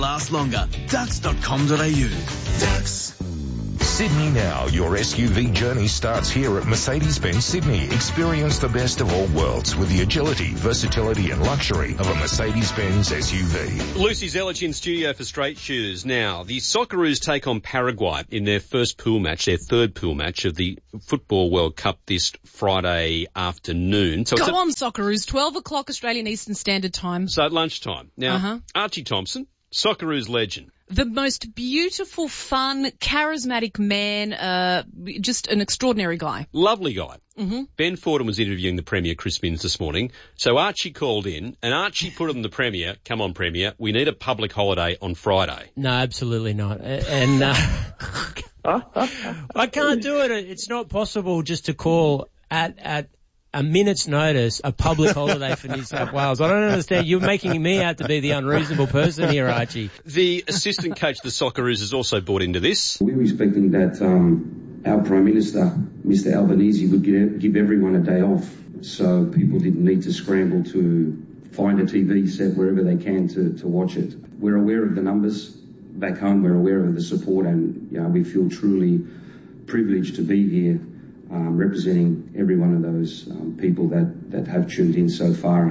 Last longer. Ducks.com.au. Ducks. Sydney now. Your SUV journey starts here at Mercedes-Benz Sydney. Experience the best of all worlds with the agility, versatility and luxury of a Mercedes-Benz SUV. Lucy Zelich in studio for Straight Shooters. Now, the Socceroos take on Paraguay in their first pool match, their third pool match of the Football World Cup this Friday afternoon. So Go on, Socceroos. 12 o'clock Australian Eastern Standard Time. So at lunchtime. Now, Archie Thompson, Socceroos legend. The most beautiful, fun, charismatic man, just an extraordinary guy. Lovely guy. Mm-hmm. Ben Fordham was interviewing the Premier, Chris Minns, this morning. So Archie called in, and Archie put on the Premier, come on Premier, we need a public holiday on Friday. No, absolutely not. And I can't do it. It's not possible just to call at a minute's notice a public holiday for New South Wales. I don't understand. You're making me out to be the unreasonable person here, Archie. The assistant coach of the Socceroos is also bought into this. We were expecting that our Prime Minister, Mr Albanese, would give everyone a day off so people didn't need to scramble to find a TV set wherever they can to watch it. We're aware of the numbers back home. We're aware of the support, and we feel truly privileged to be here. Representing every one of those people that have tuned in so far,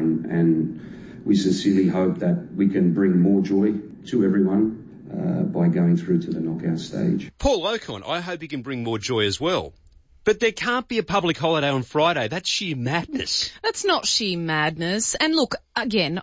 and we sincerely hope that we can bring more joy to everyone by going through to the knockout stage. Paul Ocon, I hope he can bring more joy as well. But there can't be a public holiday on Friday. That's sheer madness. That's not sheer madness. And look, again,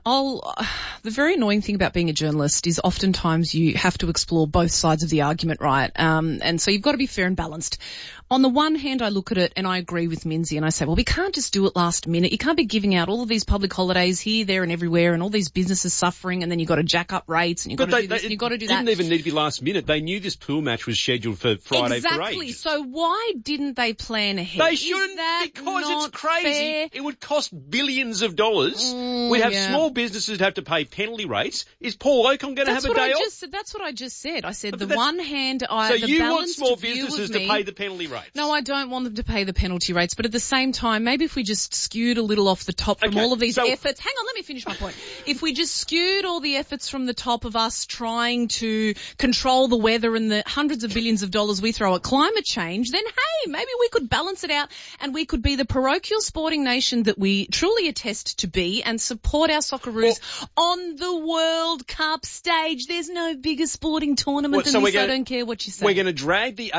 the very annoying thing about being a journalist is oftentimes you have to explore both sides of the argument, right? And so you've got to be fair and balanced. On the one hand, I look at it and I agree with Minzy and I say, well, we can't just do it last minute. You can't be giving out all of these public holidays here, there and everywhere and all these businesses suffering, and then you've got to jack up rates and you've got to do this and you've got to do that. It didn't even need to be last minute. They knew this pool match was scheduled for Friday for ages. Exactly. So why didn't they plan ahead? They shouldn't, because it's crazy. Fair? It would cost billions of dollars. We'd have small businesses have to pay penalty rates. Is Paul Ocon going to have a day off? That's what I just said. I said, But the one hand, so you want small businesses to pay the penalty rates? No, I don't want them to pay the penalty rates. But at the same time, maybe if we just skewed a little off the top from all of these efforts. Hang on, let me finish my point. If we just skewed all the efforts from the top of us trying to control the weather and the hundreds of billions of dollars we throw at climate change, then hey, maybe we could balance it out and we could be the parochial sporting nation that we truly attest to be and support our Socceroos on the World Cup stage. There's no bigger sporting tournament than this. I don't care what you say. We're going to drag the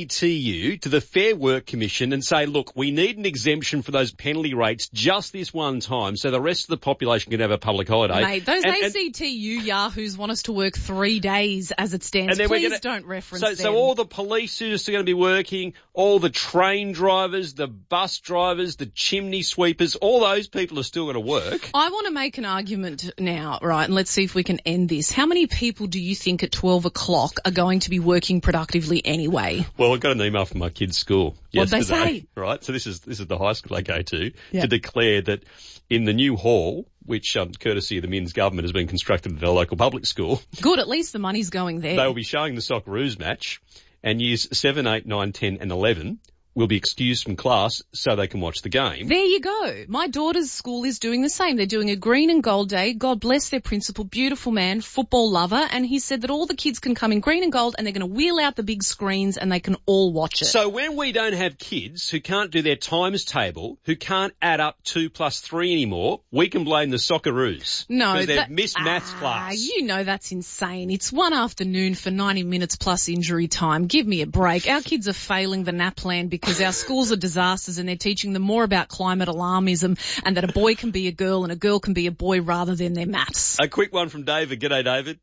ACTU to the Fair Work Commission and say, look, we need an exemption for those penalty rates just this one time so the rest of the population can have a public holiday. Mate, those ACTU yahoos want us to work 3 days as it stands. Please don't reference them. So all the police who are still going to be working, all the train drivers, the bus drivers, the chimney sweepers, all those people are still going to work. I want to make an argument now, right, and let's see if we can end this. How many people do you think at 12 o'clock are going to be working productively anyway? Well, I got an email from my kid's school yesterday. What'd they say? Right, so this is the high school I go to declare that in the new hall, which courtesy of the Minns government has been constructed at their local public school. Good, at least the money's going there. They will be showing the Socceroos match, and years 7, 8, 9, 10 and 11 will be excused from class so they can watch the game. There you go. My daughter's school is doing the same. They're doing a green and gold day. God bless their principal, beautiful man, football lover, and he said that all the kids can come in green and gold and they're going to wheel out the big screens and they can all watch it. So when we don't have kids who can't do their times table, who can't add up 2 + 3 anymore, we can blame the Socceroos. No. Because they've missed maths class. You know that's insane. It's one afternoon for 90 minutes plus injury time. Give me a break. Our kids are failing the NAPLAN because our schools are disasters and they're teaching them more about climate alarmism and that a boy can be a girl and a girl can be a boy rather than their maths. A quick one from David. G'day, David.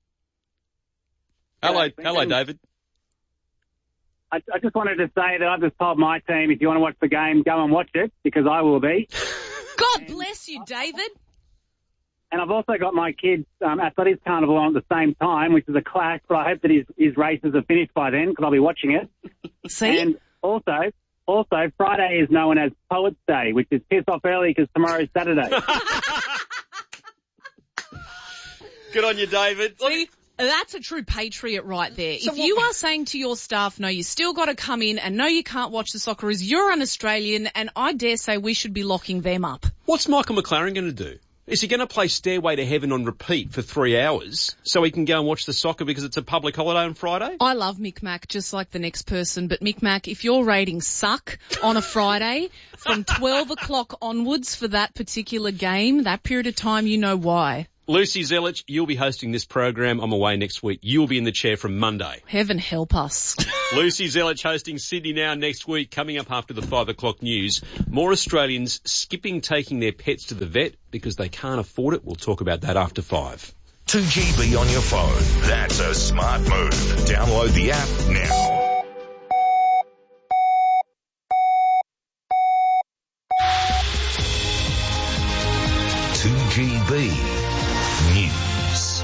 Hello, David. I just wanted to say that I've just told my team, if you want to watch the game, go and watch it, because I will be. God bless you, David. And I've also got my kids' athletics carnival on at the same time, which is a clash, but I hope that his races are finished by then, because I'll be watching it. See? And also, Friday is known as Poets' Day, which is piss off early because tomorrow's Saturday. Good on you, David. See? That's a true patriot right there. So if you are saying to your staff, no, you still got to come in and no, you can't watch the Socceroos, you're an Australian, and I dare say we should be locking them up. What's Michael McLaren going to do? Is he going to play Stairway to Heaven on repeat for 3 hours so he can go and watch the soccer because it's a public holiday on Friday? I love Mick Mac just like the next person, but Mick Mac, if your ratings suck on a Friday from 12 o'clock onwards for that particular game, that period of time, you know why. Lucy Zelich, you'll be hosting this program. I'm away next week. You'll be in the chair from Monday. Heaven help us. Lucy Zelich hosting Sydney Now next week. Coming up after the 5 o'clock news, more Australians skipping taking their pets to the vet because they can't afford it. We'll talk about that after 5. 2GB on your phone. That's a smart move. Download the app now. News.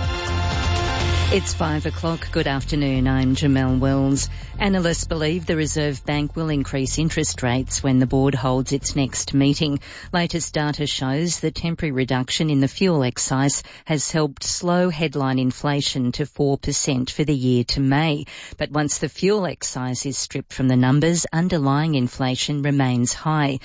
It's 5 o'clock. Good afternoon. I'm Jamelle Wells. Analysts believe the Reserve Bank will increase interest rates when the board holds its next meeting. Latest data shows the temporary reduction in the fuel excise has helped slow headline inflation to 4% for the year to May. But once the fuel excise is stripped from the numbers, underlying inflation remains high.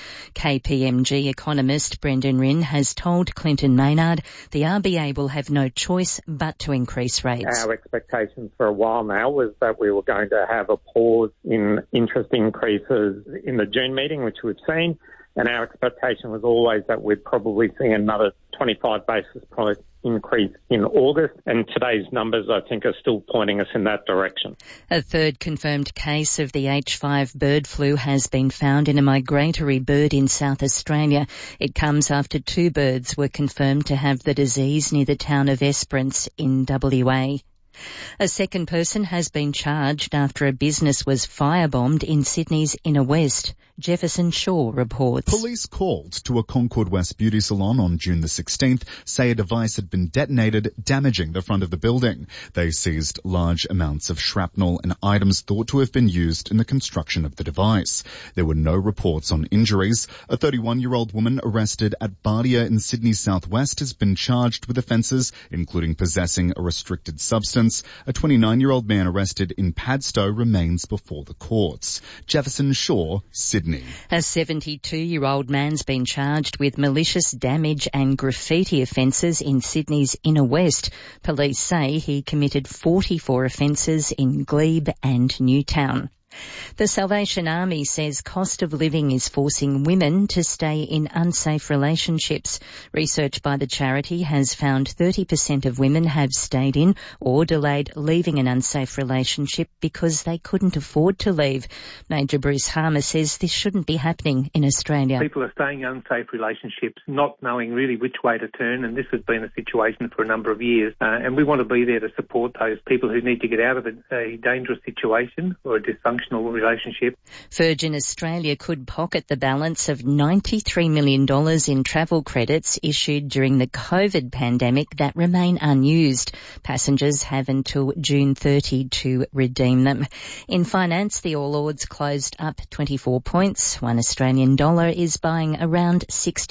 KPMG economist Brendan Rinn has told Clinton Maynard the RBA will have no choice but to increase rates. Our expectations for a while now was that we were going to have a pause in interest increases in the June meeting, which we've seen, and our expectation was always that we'd probably see another 25 basis point increase in August, and today's numbers, I think, are still pointing us in that direction. A third confirmed case of the H5 bird flu has been found in a migratory bird in South Australia. It comes after 2 birds were confirmed to have the disease near the town of Esperance in WA. A second person has been charged after a business was firebombed in Sydney's Inner West. Jefferson Shaw reports. Police called to a Concord West beauty salon on June the 16th, say a device had been detonated, damaging the front of the building. They seized large amounts of shrapnel and items thought to have been used in the construction of the device. There were no reports on injuries. A 31-year-old woman arrested at Bardia in Sydney's southwest has been charged with offences, including possessing a restricted substance. A 29-year-old man arrested in Padstow remains before the courts. Jefferson Shaw, Sydney. A 72-year-old man's been charged with malicious damage and graffiti offences in Sydney's Inner West. Police say he committed 44 offences in Glebe and Newtown. The Salvation Army says cost of living is forcing women to stay in unsafe relationships. Research by the charity has found 30% of women have stayed in or delayed leaving an unsafe relationship because they couldn't afford to leave. Major Bruce Harmer says this shouldn't be happening in Australia. People are staying in unsafe relationships, not knowing really which way to turn, and this has been a situation for a number of years. And we want to be there to support those people who need to get out of a dangerous situation or a dysfunctional relationship. Virgin Australia could pocket the balance of $93 million in travel credits issued during the COVID pandemic that remain unused. Passengers have until June 30 to redeem them. In finance, the All Ords closed up 24 points. $1 Australian is buying around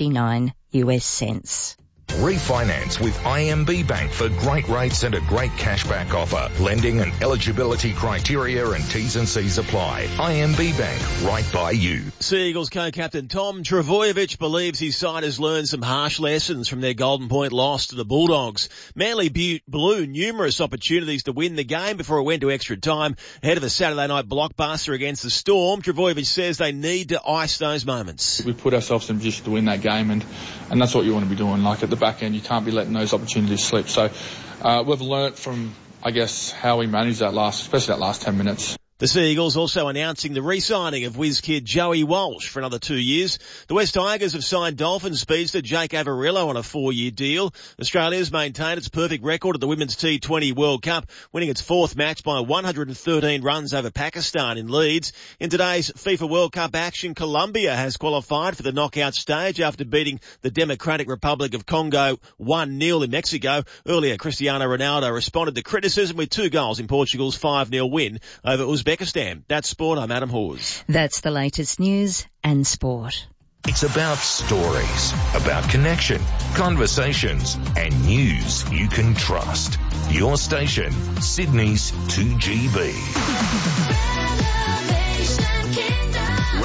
69 US cents. Refinance with IMB Bank for great rates and a great cashback offer. Lending and eligibility criteria and T's and C's apply. IMB Bank, right by you. Sea Eagles co-captain Tom Trbojevic believes his side has learned some harsh lessons from their Golden Point loss to the Bulldogs. Manly blew numerous opportunities to win the game before it went to extra time. Ahead of a Saturday night blockbuster against the Storm, Trbojevic says they need to ice those moments. We put ourselves in a position to win that game, and that's what you want to be doing. Like at the back end, you can't be letting those opportunities slip. So we've learnt from, I guess, how we managed that especially that last 10 minutes. The Sea Eagles also announcing the re-signing of whiz kid Joey Walsh for another 2 years. The West Tigers have signed Dolphins speedster Jake Averillo on a 4-year deal. Australia's maintained its perfect record at the Women's T20 World Cup, winning its 4th match by 113 runs over Pakistan in Leeds. In today's FIFA World Cup action, Colombia has qualified for the knockout stage after beating the Democratic Republic of Congo 1-0 in Mexico. Earlier, Cristiano Ronaldo responded to criticism with 2 goals in Portugal's 5-0 win over Uzbekistan. That's sport. I'm Adam Hawes. That's the latest news and sport. It's about stories, about connection, conversations, and news you can trust. Your station, Sydney's 2GB.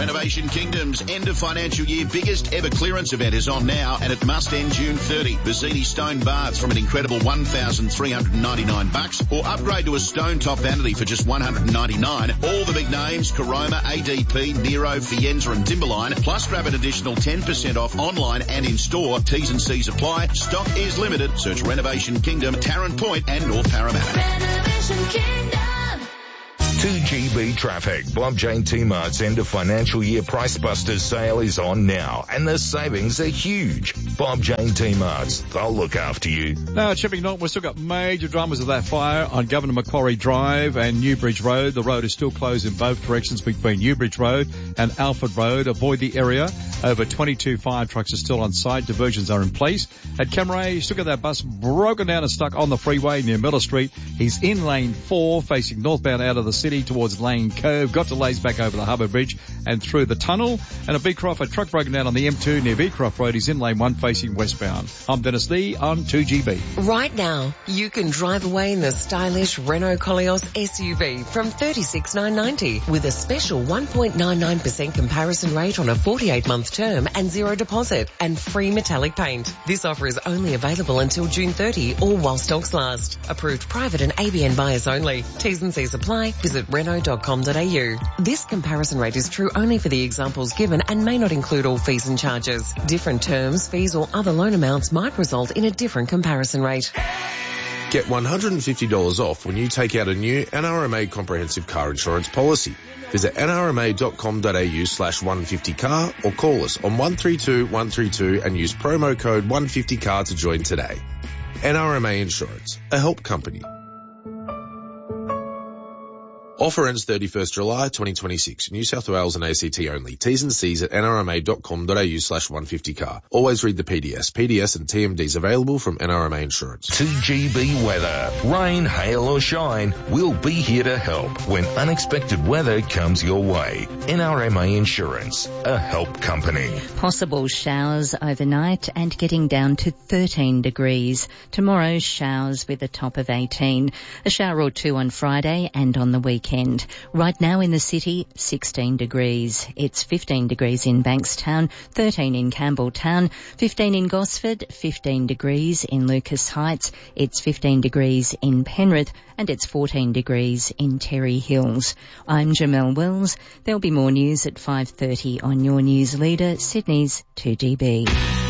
Renovation Kingdom's end of financial year biggest ever clearance event is on now, and it must end June 30. Vizzini stone baths from an incredible $1,399, or upgrade to a stone top vanity for just $199. All the big names, Caroma, ADP, Nero, Fienza and Timberline, plus grab an additional 10% off online and in store. T's and C's apply. Stock is limited. Search Renovation Kingdom, Tarrant Point and North Parramatta. Renovation Kingdom. 2GB traffic. Bob Jane T-Mart's end of financial year Price Busters sale is on now, and the savings are huge. Bob Jane T-Mart's, they'll look after you. Now at Chipping Norton, we've still got major dramas of that fire on Governor Macquarie Drive and Newbridge Road. The road is still closed in both directions between Newbridge Road and Alfred Road. Avoid the area. Over 22 fire trucks are still on site. Diversions are in place. At Camray, you still got that bus broken down and stuck on the freeway near Miller Street. He's in lane 4, facing northbound out of the city towards Lane Cove. Got delays back over the Harbour Bridge and through the tunnel. And at Beecroft, a truck broken down on the M2 near Beecroft Road. He's in lane 1 facing westbound. I'm Dennis Lee on 2GB. Right now, you can drive away in the stylish Renault Koleos SUV from $36,990 with a special 1.99% comparison rate on a 48-month term and zero deposit and free metallic paint. This offer is only available until June 30 or while stocks last. Approved private and ABN buyers only. T's and C's apply. Visit Renault.com.au. This comparison rate is true only for the examples given and may not include all fees and charges. Different terms, fees or other loan amounts might result in a different comparison rate. Get $150 off when you take out a new NRMA comprehensive car insurance policy. Visit nrma.com.au/150car or call us on 132 132 and use promo code 150car to join today. NRMA Insurance, a help company. Offer ends 31st July 2026. New South Wales and ACT only. T's and C's at nrma.com.au/150car. Always read the PDS. PDS and TMDs available from NRMA Insurance. 2GB weather. Rain, hail or shine, we'll be here to help when unexpected weather comes your way. NRMA Insurance, a help company. Possible showers overnight and getting down to 13 degrees. Tomorrow, showers with a top of 18. A shower or two on Friday and on the weekend. Right now in the city, 16 degrees. It's 15 degrees in Bankstown, 13 in Campbelltown, 15 in Gosford, 15 degrees in Lucas Heights. It's 15 degrees in Penrith and it's 14 degrees in Terry Hills. I'm Jamelle Wells. There'll be more news at 5:30 on your news leader, Sydney's 2GB.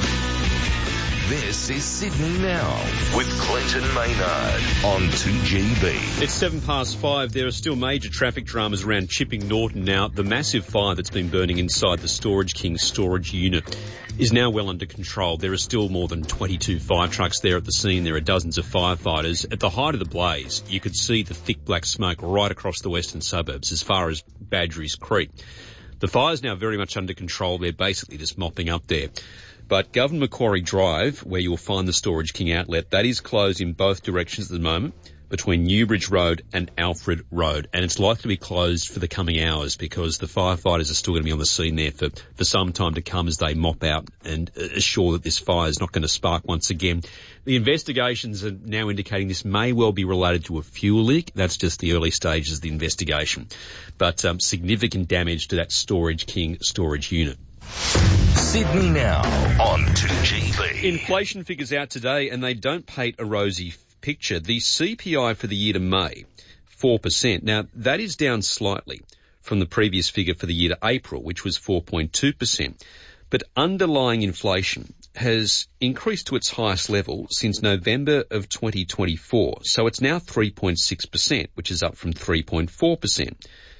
This is Sydney Now with Clinton Maynard on 2GB. It's 5:07. There are still major traffic dramas around Chipping Norton now. The massive fire that's been burning inside the Storage King storage unit is now well under control. There are still more than 22 fire trucks there at the scene. There are dozens of firefighters. At the height of the blaze, you could see the thick black smoke right across the western suburbs as far as Badgerys Creek. The fire's now very much under control. They're basically just mopping up there. But Governor Macquarie Drive, where you'll find the Storage King outlet, that is closed in both directions at the moment, between Newbridge Road and Alfred Road. And it's likely to be closed for the coming hours because the firefighters are still going to be on the scene there for some time to come as they mop out and assure that this fire is not going to spark once again. The investigations are now indicating this may well be related to a fuel leak. That's just the early stages of the investigation. But significant damage to that Storage King storage unit. Sydney Now on 2GB. Inflation figures out today and they don't paint a rosy picture. The CPI for the year to May, 4%. Now, that is down slightly from the previous figure for the year to April, which was 4.2%. But underlying inflation has increased to its highest level since November of 2024. So it's now 3.6%, which is up from 3.4%.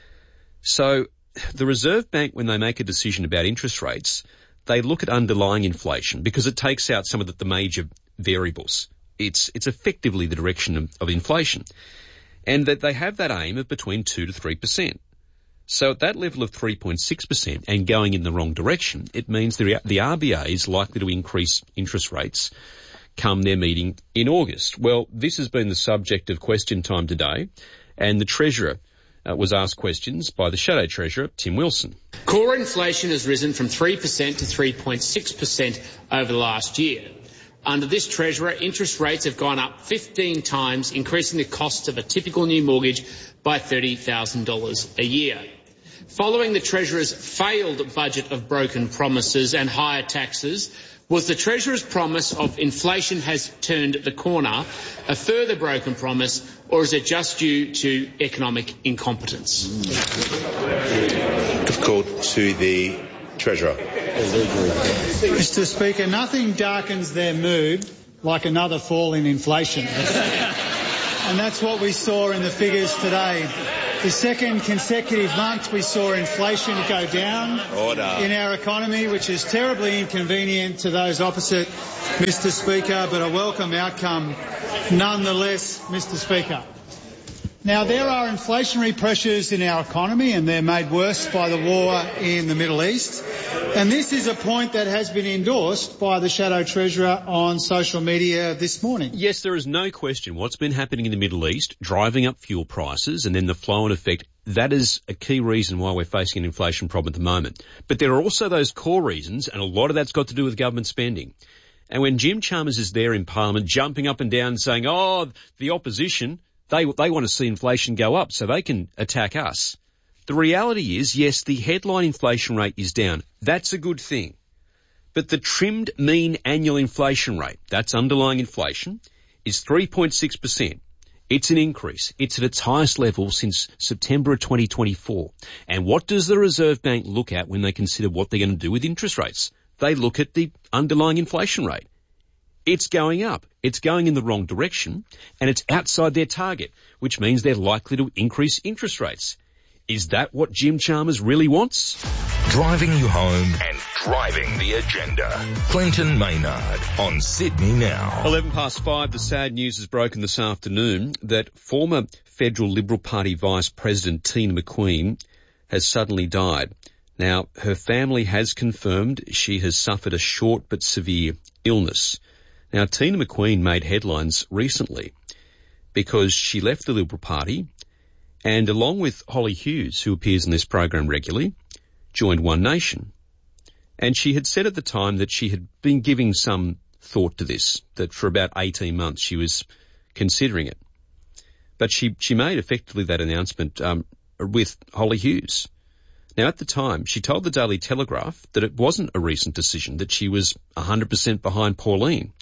So the Reserve Bank, when they make a decision about interest rates, they look at underlying inflation because it takes out some of the major variables. It's effectively the direction of inflation. And that they have that aim of between 2 to 3%. So at that level of 3.6% and going in the wrong direction, it means the RBA is likely to increase interest rates come their meeting in August. Well, this has been the subject of question time today, and the Treasurer was asked questions by the Shadow Treasurer, Tim Wilson. Core inflation has risen from 3% to 3.6% over the last year. Under this Treasurer, interest rates have gone up 15 times, increasing the cost of a typical new mortgage by $30,000 a year. following the Treasurer's failed budget of broken promises and higher taxes, was the Treasurer's promise of inflation has turned the corner a further broken promise, or is it just due to economic incompetence? Call to the Treasurer. Mr. Speaker, nothing darkens their mood like another fall in inflation. And that's what we saw in the figures today. The second consecutive month we saw inflation go down in our economy, which is terribly inconvenient to those opposite, Mr. Speaker, but a welcome outcome nonetheless, Mr. Speaker. Now, there are inflationary pressures in our economy, and they're made worse by the war in the Middle East. And this is a point that has been endorsed by the Shadow Treasurer on social media this morning. Yes, there is no question what's been happening in the Middle East, driving up fuel prices, and then the flow-on effect, that is a key reason why we're facing an inflation problem at the moment. But there are also those core reasons, and a lot of that's got to do with government spending. And when Jim Chalmers is there in Parliament jumping up and down saying, the opposition, they want to see inflation go up so they can attack us. The reality is, yes, the headline inflation rate is down. That's a good thing. But the trimmed mean annual inflation rate, that's underlying inflation, is 3.6%. It's an increase. It's at its highest level since September of 2024. And what does the Reserve Bank look at when they consider what they're going to do with interest rates? They look at the underlying inflation rate. It's going up. It's going in the wrong direction, and it's outside their target, which means they're likely to increase interest rates. Is that what Jim Chalmers really wants? Driving you home and driving the agenda. Clinton Maynard on Sydney Now. 5:11, the sad news has broken this afternoon that former Federal Liberal Party Vice President Tina McQueen has suddenly died. Now, her family has confirmed she has suffered a short but severe illness. Now, Tina McQueen made headlines recently because she left the Liberal Party and, along with Holly Hughes, who appears in this program regularly, joined One Nation. And she had said at the time that she had been giving some thought to this, that for about 18 months she was considering it. But she made effectively that announcement with Holly Hughes. Now, at the time, she told the Daily Telegraph that it wasn't a recent decision, that she was 100% behind Pauline.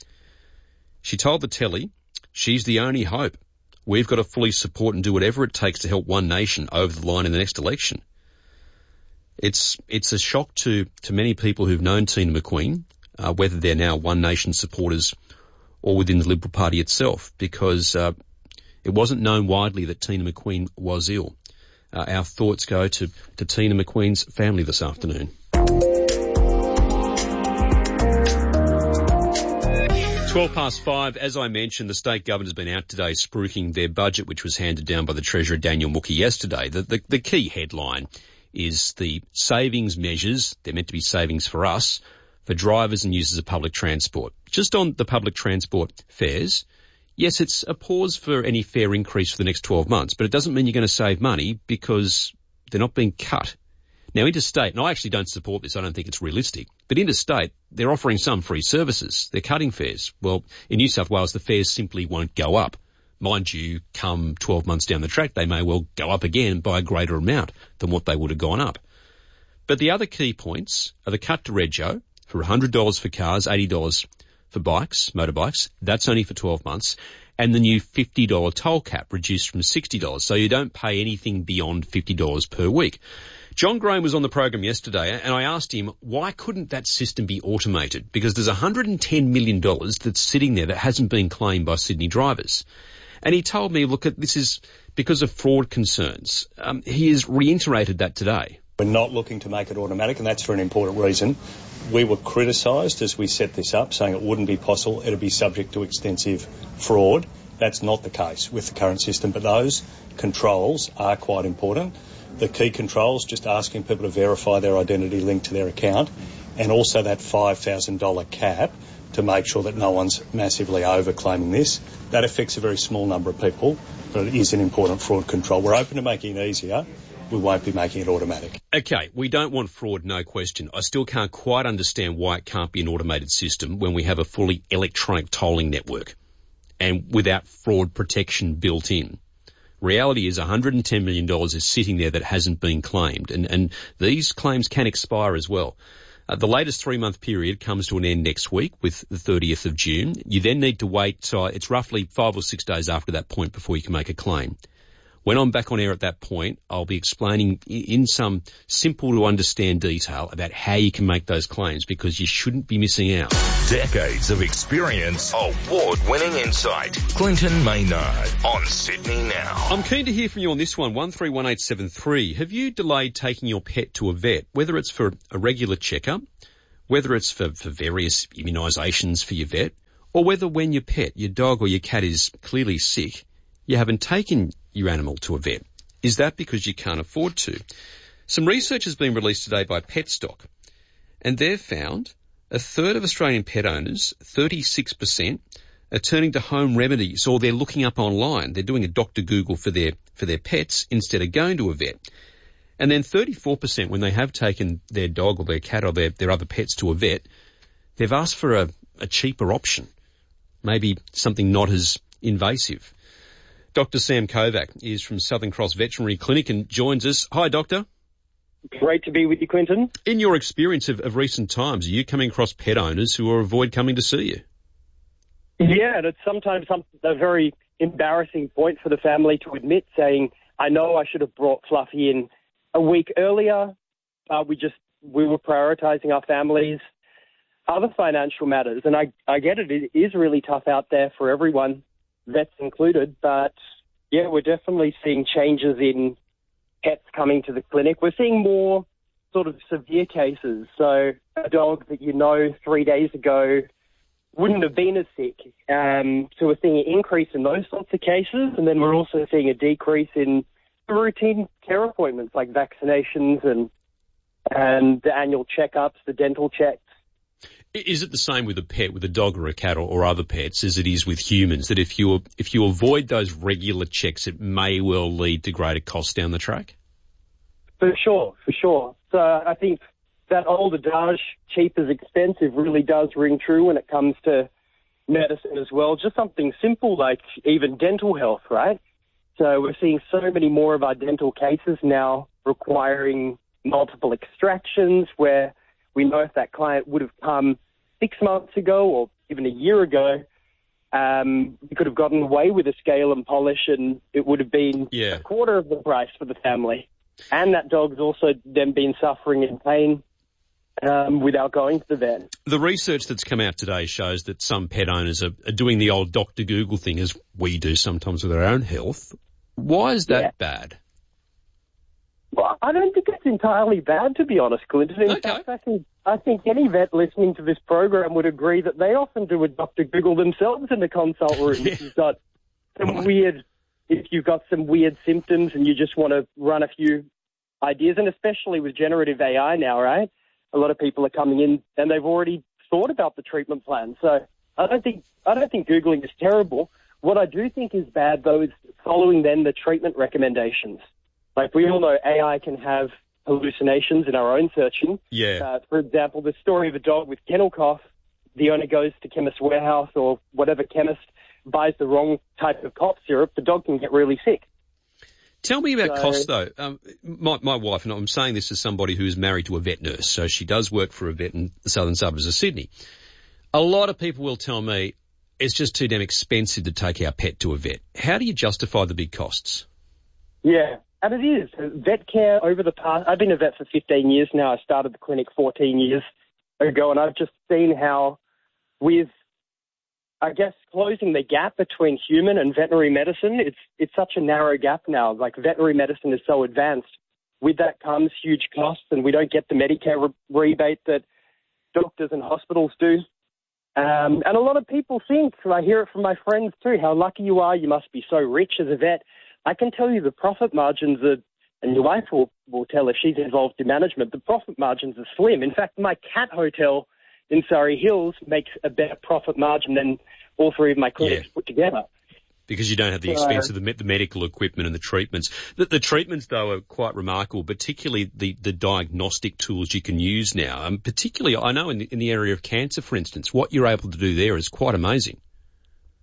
She told the telly, she's the only hope. We've got to fully support and do whatever it takes to help One Nation over the line in the next election. It's a shock to many people who've known Tina McQueen, whether they're now One Nation supporters or within the Liberal Party itself, because it wasn't known widely that Tina McQueen was ill. Our thoughts go to Tina McQueen's family this afternoon. 5:12, as I mentioned, the state government has been out today spruiking their budget, which was handed down by the Treasurer Daniel Mookhey yesterday. The key headline is the savings measures. They're meant to be savings for us, for drivers and users of public transport. Just on the public transport fares, yes, it's a pause for any fare increase for the next 12 months, but it doesn't mean you're going to save money because they're not being cut. Now, interstate, and I actually don't support this, I don't think it's realistic, but interstate, they're offering some free services. They're cutting fares. Well, in New South Wales, the fares simply won't go up. Mind you, come 12 months down the track, they may well go up again by a greater amount than what they would have gone up. But the other key points are the cut to rego for $100 for cars, $80 for bikes, motorbikes. That's only for 12 months. And the new $50 toll cap reduced from $60. So you don't pay anything beyond $50 per week. John Graham was on the program yesterday and I asked him, why couldn't that system be automated? Because there's $110 million that's sitting there that hasn't been claimed by Sydney drivers. And he told me, look, this is because of fraud concerns. He has reiterated that today. We're not looking to make it automatic, and that's for an important reason. We were criticised as we set this up, saying it wouldn't be possible, it'd be subject to extensive fraud. That's not the case with the current system, but those controls are quite important. The key controls, just asking people to verify their identity linked to their account, and also that $5,000 cap to make sure that no one's massively overclaiming this. That affects a very small number of people, but it is an important fraud control. We're open to making it easier. We won't be making it automatic. Okay, we don't want fraud, no question. I still can't quite understand why it can't be an automated system when we have a fully electronic tolling network and without fraud protection built in. Reality is $110 million is sitting there that hasn't been claimed, and these claims can expire as well. The latest 3-month period comes to an end next week with the 30th of June. You then need to wait, so it's roughly 5 or 6 days after that point before you can make a claim. When I'm back on air at that point, I'll be explaining in some simple to understand detail about how you can make those claims, because you shouldn't be missing out. Decades of experience, award-winning insight. Clinton Maynard on Sydney Now. I'm keen to hear from you on this one, 131873. Have you delayed taking your pet to a vet, whether it's for a regular checkup, whether it's for various immunisations for your vet, or whether when your pet, your dog or your cat is clearly sick, you haven't taken your animal to a vet? Is that because you can't afford to? Some research has been released today by Petstock, and they've found a third of Australian pet owners, 36%, are turning to home remedies, or they're looking up online. They're doing a Dr. Google for their pets instead of going to a vet. And then 34%, when they have taken their dog or their cat or their other pets to a vet, they've asked for a cheaper option, maybe something not as invasive. Dr. Sam Kovac is from Southern Cross Veterinary Clinic and joins us. Hi, Doctor. Great to be with you, Quinton. In your experience of recent times, are you coming across pet owners who avoid coming to see you? Yeah, and it's sometimes a very embarrassing point for the family to admit, saying, I know I should have brought Fluffy in a week earlier. We were prioritising our family's other financial matters. And I get it. It is really tough out there for everyone, vets included, but yeah, we're definitely seeing changes in pets coming to the clinic. We're seeing more sort of severe cases. So a dog that 3 days ago wouldn't have been as sick. So we're seeing an increase in those sorts of cases, and then we're also seeing a decrease in routine care appointments like vaccinations and the annual checkups, the dental checks. Is it the same with a pet, with a dog or a cat or other pets, as it is with humans, that if you avoid those regular checks, it may well lead to greater costs down the track? For sure. So I think that old adage, cheap is expensive, really does ring true when it comes to medicine as well. Just something simple like even dental health, right? So we're seeing so many more of our dental cases now requiring multiple extractions, where we know if that client would have come 6 months ago or even a year ago, we could have gotten away with a scale and polish, and it would have been a quarter of the price for the family. And that dog's also then been suffering in pain without going to the vet. The research that's come out today shows that some pet owners are doing the old Dr. Google thing, as we do sometimes with our own health. Why is that bad? Well, I don't think it's entirely bad, to be honest, Clinton. In fact, I think any vet listening to this program would agree that they often do a Dr. Google themselves in the consult room. If you've got some weird symptoms and you just want to run a few ideas, and especially with generative AI now, right? A lot of people are coming in and they've already thought about the treatment plan. So I don't think Googling is terrible. What I do think is bad, though, is following then the treatment recommendations. Like, we all know AI can have hallucinations in our own searching. Yeah. For example, the story of a dog with kennel cough. The owner goes to Chemist Warehouse or whatever chemist, buys the wrong type of cough syrup. The dog can get really sick. Tell me about costs, though. My wife, and I'm saying this as somebody who is married to a vet nurse, so she does work for a vet in the southern suburbs of Sydney. A lot of people will tell me it's just too damn expensive to take our pet to a vet. How do you justify the big costs? Yeah. And it is. Vet care over the past, I've been a vet for 15 years now. I started the clinic 14 years ago, and I've just seen how with, I guess, closing the gap between human and veterinary medicine, it's such a narrow gap now. Like, veterinary medicine is so advanced. With that comes huge costs, and we don't get the Medicare rebate that doctors and hospitals do. And a lot of people think, and I hear it from my friends too, how lucky you are, you must be so rich as a vet. I can tell you the profit margins are, and your wife will tell if she's involved in management, the profit margins are slim. In fact, my cat hotel in Surrey Hills makes a better profit margin than all three of my clinics put together. Because you don't have the expense of the medical equipment and the treatments. The treatments, though, are quite remarkable, particularly the diagnostic tools you can use now. Particularly, I know in the area of cancer, for instance, what you're able to do there is quite amazing.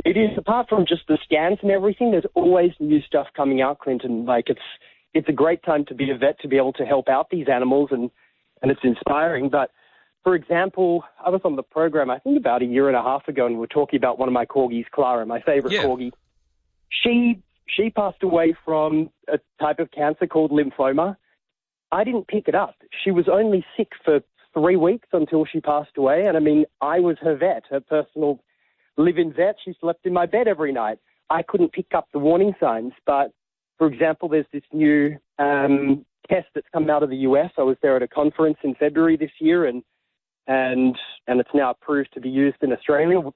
It is. Apart from just the scans and everything, there's always new stuff coming out, Clinton. Like, it's a great time to be a vet, to be able to help out these animals, and it's inspiring. But, for example, I was on the program, I think about a year and a half ago, and we were talking about one of my corgis, Clara, my favourite corgi. She passed away from a type of cancer called lymphoma. I didn't pick it up. She was only sick for 3 weeks until she passed away. And I mean, I was her vet, her personal live-in vet. She slept in my bed every night. I couldn't pick up the warning signs. But, for example, there's this new test that's come out of the US. I was there at a conference in February this year, and it's now approved to be used in Australia.